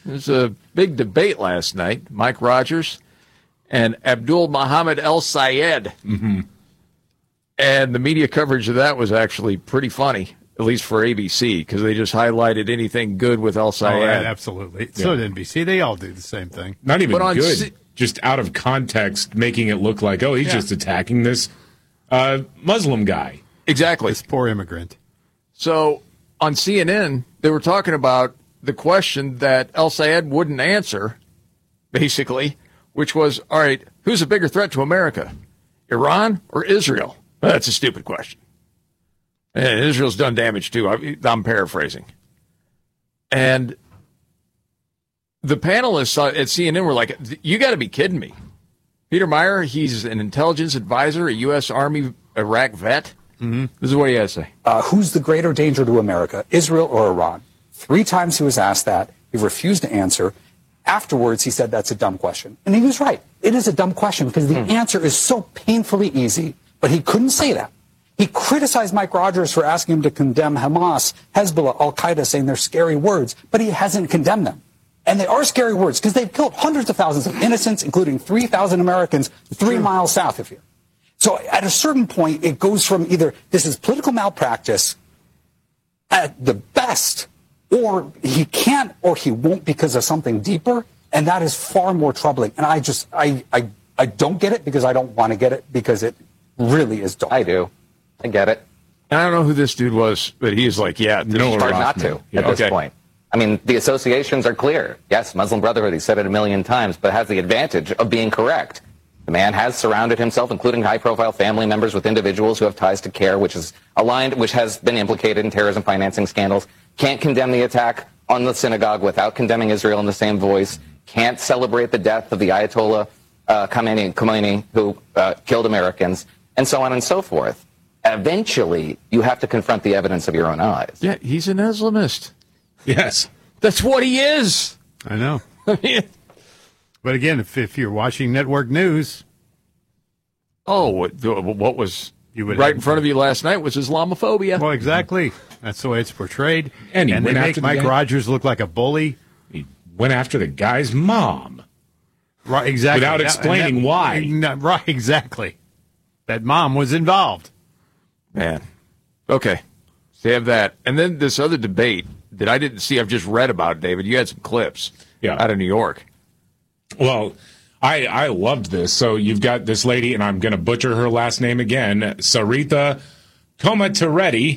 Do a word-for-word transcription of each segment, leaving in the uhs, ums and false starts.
There's a big debate last night. Mike Rogers and Abdul Muhammad El Sayed. Mm-hmm. And the media coverage of that was actually pretty funny, at least for A B C, because they just highlighted anything good with El Sayed. Oh, right, absolutely. So Yeah. did N B C. They all do the same thing. Not even But on good. C- just out of context, making it look like, oh, he's Yeah. just attacking this uh, Muslim guy. Exactly. This poor immigrant. So on C N N, they were talking about the question that El Sayed wouldn't answer, basically, which was, all right, who's a bigger threat to America, Iran or Israel? Well, that's a stupid question. And Israel's done damage, too. I- I'm paraphrasing. And the panelists at C N N were like, you got to be kidding me. Peter Meyer, he's an intelligence advisor, a U S. Army Iraq vet. Mm-hmm. This is what he has to say. Uh, who's the greater danger to America, Israel or Iran? Three times he was asked that. He refused to answer. Afterwards, he said that's a dumb question. And he was right. It is a dumb question because the mm. answer is so painfully easy, but he couldn't say that. He criticized Mike Rogers for asking him to condemn Hamas, Hezbollah, Al-Qaeda, saying they're scary words, but he hasn't condemned them. And they are scary words because they've killed hundreds of thousands of innocents, including three thousand Americans three miles south of here. So at a certain point, it goes from either this is political malpractice at the best, or he can't or he won't because of something deeper, and that is far more troubling. And I just, I, I, I don't get it because I don't want to get it because it really is dumb. I do. I get it. And I don't know who this dude was, but he's like, yeah, no, it's hard not to yeah, at this okay. point. I mean, the associations are clear. Yes, Muslim Brotherhood, he said it a million times, but has the advantage of being correct. The man has surrounded himself, including high-profile family members, with individuals who have ties to CARE, which is aligned, which has been implicated in terrorism financing scandals. Can't condemn the attack on the synagogue without condemning Israel in the same voice. Can't celebrate the death of the Ayatollah uh, Khomeini, Khomeini, who uh, killed Americans, and so on and so forth. Eventually, you have to confront the evidence of your own eyes. Yeah, he's an Islamist. Yes. That's what he is. I know. I mean, but again, if, if you're watching network news. Oh, what, what was you would right in front of you last night was Islamophobia. Well, exactly. That's the way it's portrayed. And, and they make Mike the Rogers look like a bully. He went after the guy's mom. Right, exactly. Without that, explaining that, why. Not, right, exactly. That mom was involved. Man. Okay. So you have that. And then this other debate that I didn't see, I've just read about, David. You had some clips yeah. out of New York. Well, I, I loved this. So you've got this lady, and I'm going to butcher her last name again, Sarita Comateretti.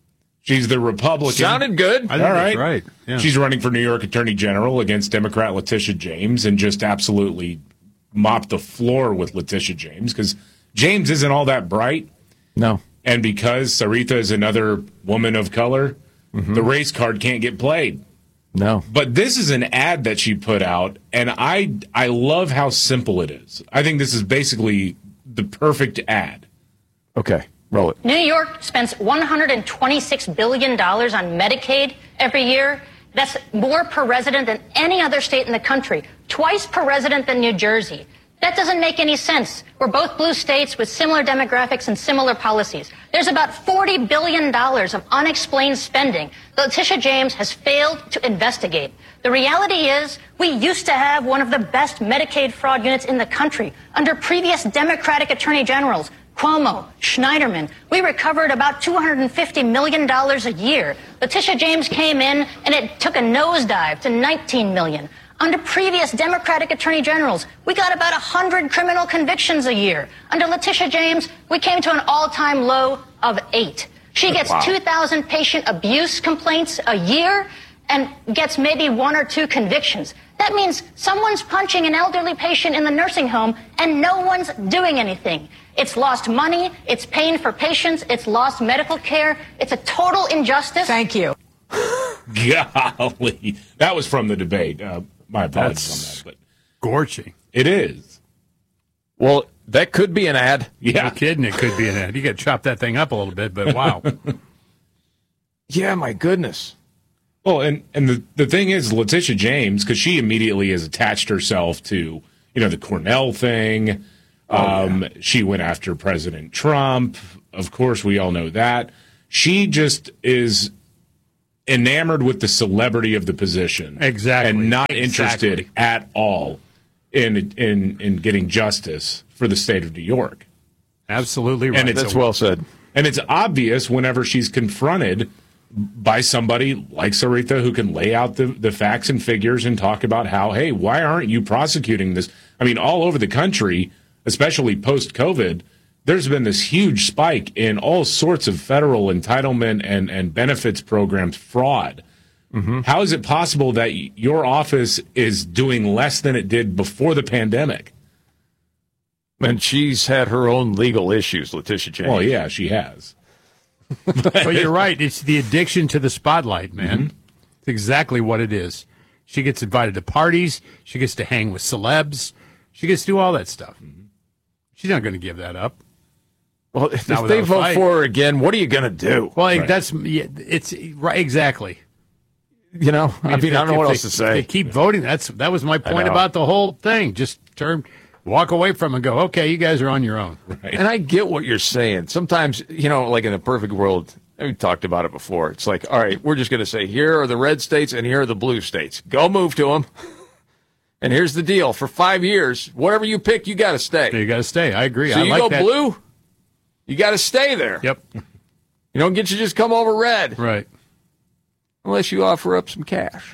She's the Republican. Sounded good. I think All right. That's right. Yeah. She's running for New York Attorney General against Democrat Letitia James and just absolutely mopped the floor with Letitia James because James isn't all that bright. No. And because Sarita is another woman of color, mm-hmm. the race card can't get played. No. But this is an ad that she put out, and I I love how simple it is. I think this is basically the perfect ad. Okay, roll it. New York spends one hundred twenty-six billion dollars on Medicaid every year. That's more per resident than any other state in the country, twice per resident than New Jersey. That doesn't make any sense. We're both blue states with similar demographics and similar policies. There's about forty billion dollars of unexplained spending that Letitia James has failed to investigate. The reality is we used to have one of the best Medicaid fraud units in the country under previous Democratic attorney generals, Cuomo, Schneiderman. We recovered about two hundred fifty million dollars a year. Letitia James came in and it took a nosedive to nineteen million dollars. Under previous Democratic attorney generals, we got about one hundred criminal convictions a year. Under Letitia James, we came to an all-time low of eight. She gets wow. two thousand patient abuse complaints a year and gets maybe one or two convictions. That means someone's punching an elderly patient in the nursing home and no one's doing anything. It's lost money, it's pain for patients, it's lost medical care, it's a total injustice. Thank you. Golly. That was from the debate. Uh, my apologies That's on that. But scorching. It is. Well, that could be an ad. Yeah. No kidding, it could be an ad. You got to chop that thing up a little bit, but wow. Yeah, my goodness. Well, and, and the, the thing is, Letitia James, because she immediately has attached herself to, you know, the Cornell thing. Oh, um, yeah. She went after President Trump. Of course, we all know that. She just is enamored with the celebrity of the position. Exactly. And not exactly. interested at all in in in getting justice for the state of New York. Absolutely right. And it's That's well said. And it's obvious whenever she's confronted by somebody like Sarita who can lay out the, the facts and figures and talk about how, hey, why aren't you prosecuting this? I mean, all over the country, especially post-COVID, there's been this huge spike in all sorts of federal entitlement and, and benefits programs fraud. Mm-hmm. How is it possible that your office is doing less than it did before the pandemic? And she's had her own legal issues, Letitia James. Well, yeah, she has. But you're right. It's the addiction to the spotlight, man. Mm-hmm. It's exactly what it is. She gets invited to parties. She gets to hang with celebs. She gets to do all that stuff. Mm-hmm. She's not going to give that up. Well, if, if they vote for her again, what are you going to do? Well, right. that's yeah, it's right exactly. You know, I mean, I, mean, I don't know what they, else to say. They keep voting. That's that was my point about the whole thing. Just turn, walk away from it and go, okay, you guys are on your own. Right. And I get what you're saying. Sometimes, you know, like in a perfect world, we talked about it before. It's like, all right, we're just going to say, here are the red states and here are the blue states. Go move to them. And here's the deal. For five years, whatever you pick, you got to stay. You got to stay. I agree. So I you like go that. blue, you got to stay there. Yep. You don't get to just come over red. Right. Unless you offer up some cash.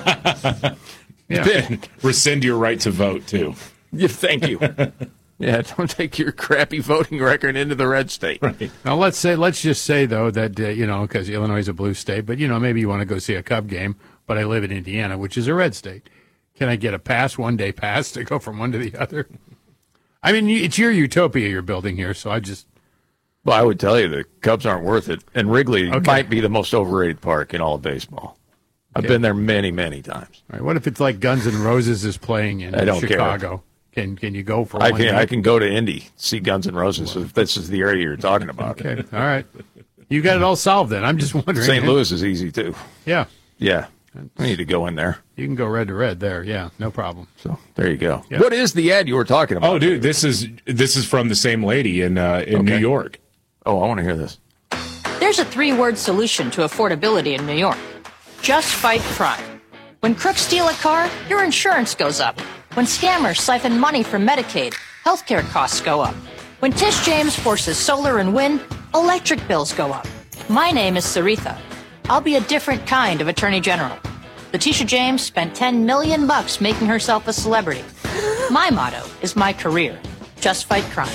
Yeah. Rescind your right to vote, too. Yeah, thank you. Yeah, don't take your crappy voting record into the red state. Right. Now, let's say, let's just say, though, that, uh, you know, because Illinois is a blue state, but, you know, maybe you want to go see a Cub game, but I live in Indiana, which is a red state. Can I get a pass, one-day pass, to go from one to the other? I mean, it's your utopia you're building here, so I just... Well, I would tell you the Cubs aren't worth it, and Wrigley Okay. might be the most overrated park in all of baseball. I've Okay. been there many, many times. All right, what if it's like Guns N' Roses is playing in I don't Chicago? Can can you go for I one can day? I can go to Indy, see Guns N' Roses if this is the area you're talking about. Okay, all right. You got it all solved then. I'm just wondering. Saint Louis is easy too. Yeah, Yeah, I need to go in there. you can go red to red there. Yeah, no problem. So there you go. Yeah. What is the ad you were talking about? Oh, dude, this is this is from the same lady in uh, in Okay. New York. Oh, I want to hear this. There's a three-word solution to affordability in New York. Just fight crime. When crooks steal a car, your insurance goes up. When scammers siphon money from Medicaid, healthcare costs go up. When Tish James forces solar and wind, electric bills go up. My name is Sarita. I'll be a different kind of attorney general. Letitia James spent ten million bucks making herself a celebrity. My motto is my career. Just fight crime.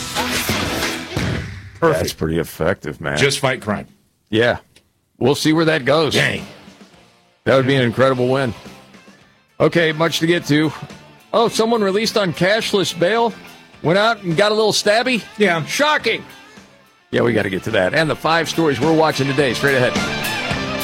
Perfect. That's pretty effective, man. Just fight crime. yeah, we'll see where that goes. Dang. That would be an incredible win. Okay, much to get to. Oh, someone released on cashless bail went out and got a little stabby? Yeah. Shocking. Yeah, we got to get to that. And the five stories we're watching today, straight ahead.